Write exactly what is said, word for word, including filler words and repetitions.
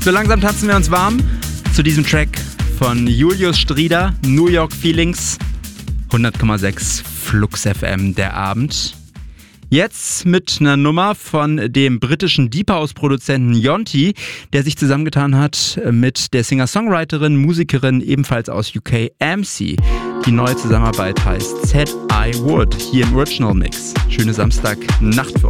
So langsam tanzen wir uns warm zu diesem Track von Julius Strieder, New York Feelings, hundert Komma sechs Flux F M, der Abend. Jetzt mit einer Nummer von dem britischen Deep House-Produzenten Yonti, der sich zusammengetan hat mit der Singer-Songwriterin, Musikerin ebenfalls aus U K, M C. Die neue Zusammenarbeit heißt Said I Would, hier im Original Mix. Schöne Samstagnacht für euch.